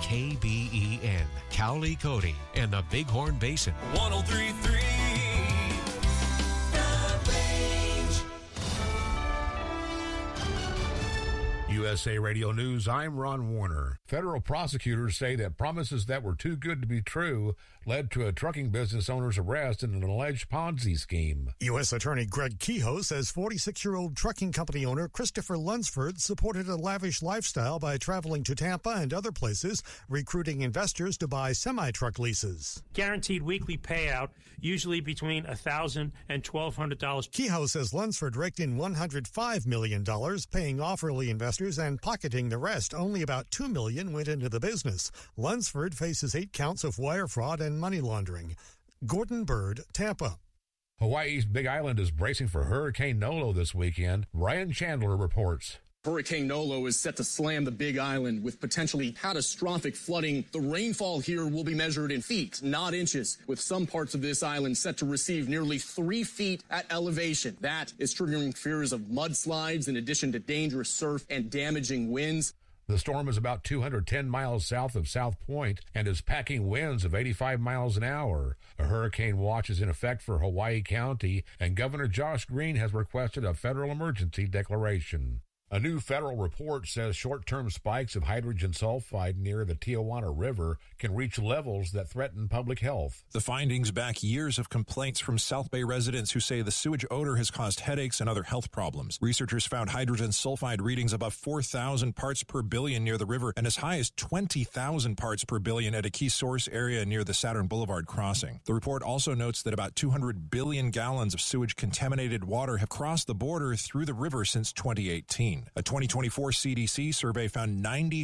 KBEN, Cowley Cody, and the Bighorn Basin. 103.3 USA Radio News, I'm Ron Warner. Federal prosecutors say that promises that were too good to be true led to a trucking business owner's arrest in an alleged Ponzi scheme. U.S. Attorney Greg Kehoe says 46-year-old trucking company owner Christopher Lunsford supported a lavish lifestyle by traveling to Tampa and other places, recruiting investors to buy semi-truck leases. Guaranteed weekly payout, usually between $1,000 and $1,200. Kehoe says Lunsford raked in $105 million, paying off early investors and pocketing the rest. Only about $2 million went into the business. Lunsford faces 8 counts of wire fraud and money laundering. Gordon Bird, Tampa. Hawaii's Big Island is bracing for Hurricane Nolo this weekend. Ryan Chandler reports. Hurricane Nolo is set to slam the Big Island with potentially catastrophic flooding. The rainfall here will be measured in feet, not inches, with some parts of this island set to receive nearly 3 feet at elevation. That is triggering fears of mudslides in addition to dangerous surf and damaging winds. The storm is about 210 miles south of South Point and is packing winds of 85 miles an hour. A hurricane watch is in effect for Hawaii County, and Governor Josh Green has requested a federal emergency declaration. A new federal report says short-term spikes of hydrogen sulfide near the Tijuana River can reach levels that threaten public health. The findings back years of complaints from South Bay residents who say the sewage odor has caused headaches and other health problems. Researchers found hydrogen sulfide readings above 4,000 parts per billion near the river and as high as 20,000 parts per billion at a key source area near the Saturn Boulevard crossing. The report also notes that about 200 billion gallons of sewage-contaminated water have crossed the border through the river since 2018. A 2024 CDC survey found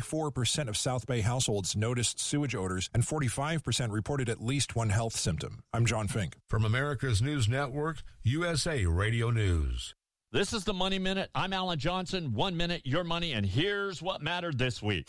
94% of South Bay households noticed sewage odors and 45% reported at least one health symptom. I'm John Fink. From America's News Network, USA Radio News. This is the Money Minute. I'm Alan Johnson. 1 minute, your money, and here's what mattered this week.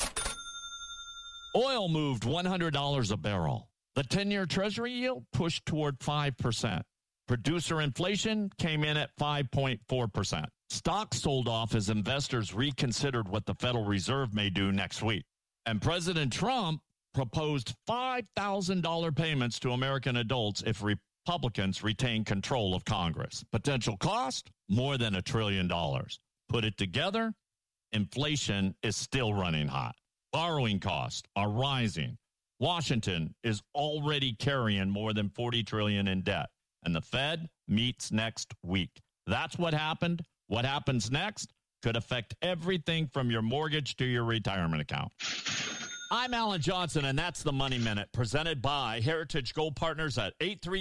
Oil moved $100 a barrel. The 10-year Treasury yield pushed toward 5%. Producer inflation came in at 5.4%. Stocks sold off as investors reconsidered what the Federal Reserve may do next week. And President Trump proposed $5,000 payments to American adults if Republicans retain control of Congress. Potential cost? More than $1 trillion. Put it together, inflation is still running hot. Borrowing costs are rising. Washington is already carrying more than $40 trillion in debt. And the Fed meets next week. That's what happened. What happens next could affect everything from your mortgage to your retirement account. I'm Alan Johnson, and that's the Money Minute, presented by Heritage Gold Partners at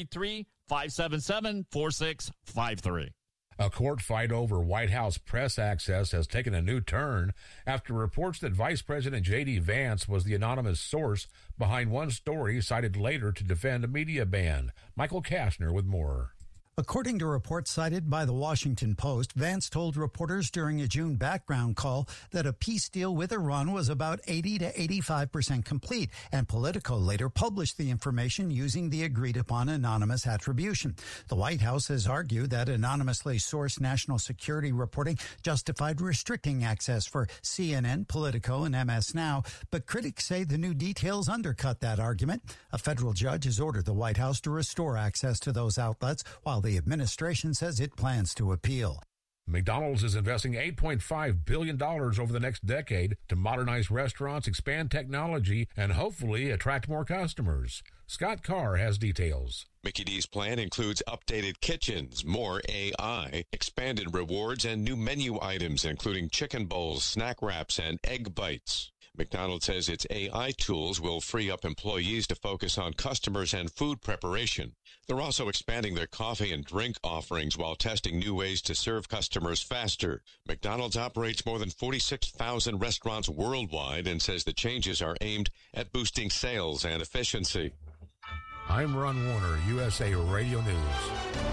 833-577-4653. A court fight over White House press access has taken a new turn after reports that Vice President J.D. Vance was the anonymous source behind one story cited later to defend a media ban. Michael Kashner with more. According to reports cited by the Washington Post, Vance told reporters during a June background call that a peace deal with Iran was about 80 to 85% complete, and Politico later published the information using the agreed-upon anonymous attribution. The White House has argued that anonymously sourced national security reporting justified restricting access for CNN, Politico, and MS Now, but critics say the new details undercut that argument. A federal judge has ordered the White House to restore access to those outlets, while the administration says it plans to appeal. McDonald's is investing $8.5 billion over the next decade to modernize restaurants, expand technology, and hopefully attract more customers. Scott Carr has details. Mickey D's plan includes updated kitchens, more AI, expanded rewards, and new menu items, including chicken bowls, snack wraps, and egg bites. McDonald's says its AI tools will free up employees to focus on customers and food preparation. They're also expanding their coffee and drink offerings while testing new ways to serve customers faster. McDonald's operates more than 46,000 restaurants worldwide and says the changes are aimed at boosting sales and efficiency. I'm Ron Warner, USA Radio News.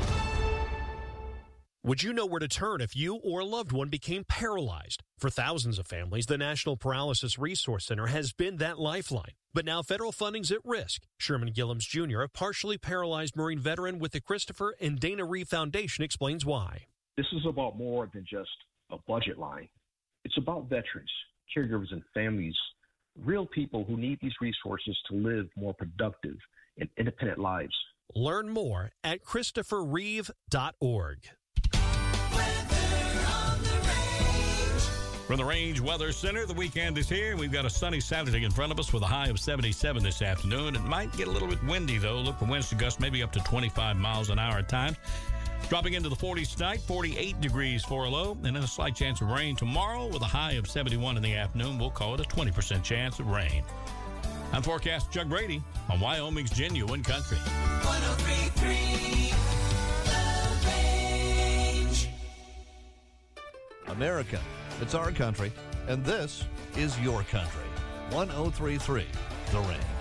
Would you know where to turn if you or a loved one became paralyzed? For thousands of families, the National Paralysis Resource Center has been that lifeline. But now federal funding's at risk. Sherman Gillums Jr., a partially paralyzed Marine veteran with the Christopher and Dana Reeve Foundation, explains why. This is about more than just a budget line. It's about veterans, caregivers, and families real people who need these resources to live more productive and independent lives. Learn more at ChristopherReeve.org. From the Range Weather Center, the weekend is here. We've got a sunny Saturday in front of us with a high of 77 this afternoon. It might get a little bit windy, though. Look for winds to gust maybe up to 25 miles an hour at times. Dropping into the 40s tonight, 48 degrees for a low, and then a slight chance of rain tomorrow with a high of 71 in the afternoon. We'll call it a 20% chance of rain. I'm forecast Chuck Brady on Wyoming's Genuine Country. 103.3 The Range. America, it's our country, and this is your country. 103.3 The Range.